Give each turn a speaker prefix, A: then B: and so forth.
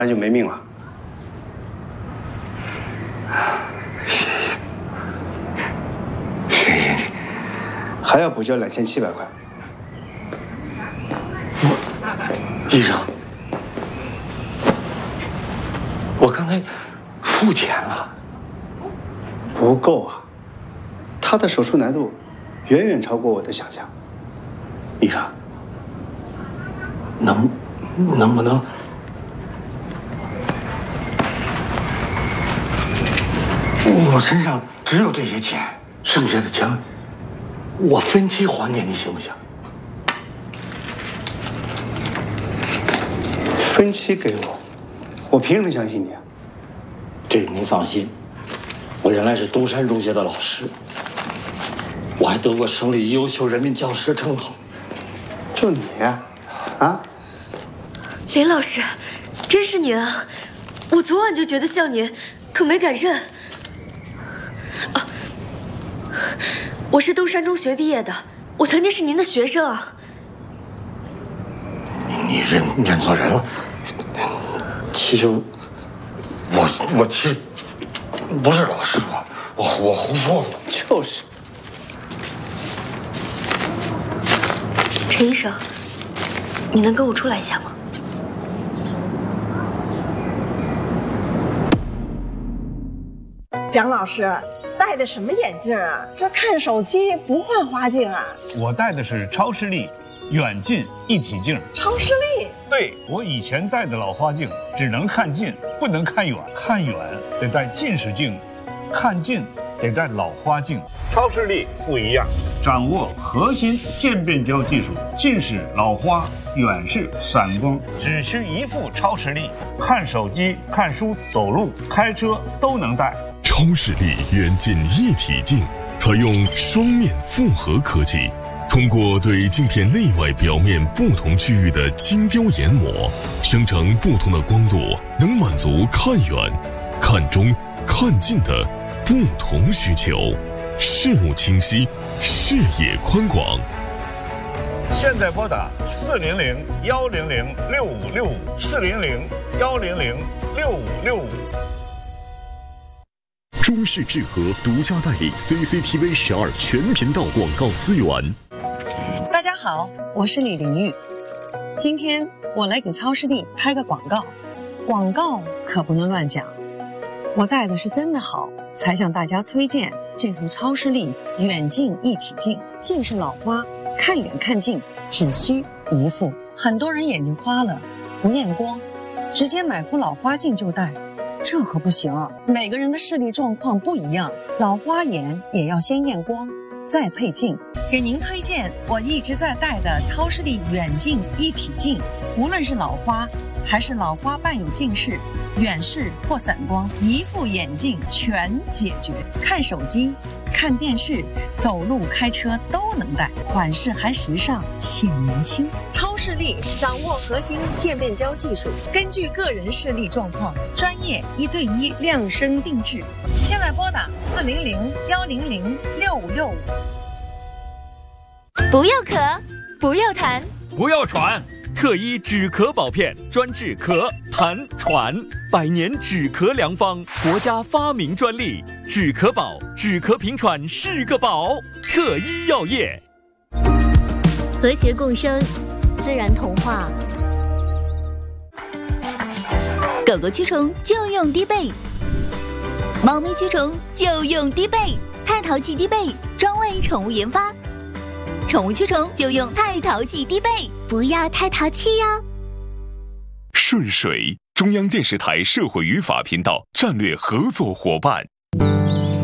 A: 那就没命了。
B: 谢谢你，
A: 还要补交2700块。
B: 医生，我刚才付钱了，
A: 不够啊，他的手术难度远远超过我的想象。
B: 医生，能不能？我身上只有这些钱，剩下的钱我分期还给你，行不行？
A: 分期给我凭什么相信你啊？
B: 这个您放心，我原来是东山中学的老师，我还得过省里优秀人民教师称号。
A: 就你啊？
C: 林老师，真是您啊！我昨晚就觉得像您，可没敢认。啊，我是东山中学毕业的，我曾经是您的学生啊。
B: 你认错人了。其实我其实不是老师，我胡说的。
A: 就是。
C: 陈医生，你能跟我出来一下吗？
D: 蒋老师戴的什么眼镜啊？这看手机不换花镜啊？
E: 我戴的是超视力远近一体镜。
D: 超视力？
E: 对，我以前戴的老花镜只能看近，不能看远，看远得戴近视镜，看近得戴老花镜。超视力不一样，掌握核心渐变焦技术，近视、老花、远视、散光，只需一副超视力，看手机、看书、走路、开车都能戴。
F: 超视力远近一体镜采用双面复合科技，通过对镜片内外表面不同区域的精雕研磨，生成不同的光度，能满足看远、看中、看近的不同需求，视物清晰，视野宽广。
E: 现在拨打400-100-6565，400-100-6565。
F: 中视智和独家代理 CCTV 12全频道广告资源。
G: 大家好，我是李玲玉。今天我来给超视力拍个广告，广告可不能乱讲。我戴的是真的好，才向大家推荐这副超视力远近一体镜。近视老花，看远看近只需一副。很多人眼睛花了，不验光，直接买副老花镜就戴。这可不行，每个人的视力状况不一样，老花眼也要先验光，再配镜。给您推荐我一直在戴的超视力远近一体镜，无论是老花还是老花伴有近视、远视或散光，一副眼镜全解决。看手机、看电视、走路、开车都能戴，款式还时尚，显年轻。超视力掌握核心渐变焦技术，根据个人视力状况，专业1对1量身定制。现在拨打400-100-6565。
H: 不要咳，不要痰，
I: 不要喘，特医止咳保片专治咳、痰、喘，100年止咳良方，国家发明专利，止咳宝，止咳平喘是个宝。特医药业，
H: 和谐共生，自然同化。狗狗驱虫就用滴贝，猫咪驱虫就用滴贝，太淘气滴贝专为宠物研发。宠物驱虫就用太淘气滴贝，不要太淘气哟。
F: 顺水，中央电视台社会与法频道战略合作伙伴。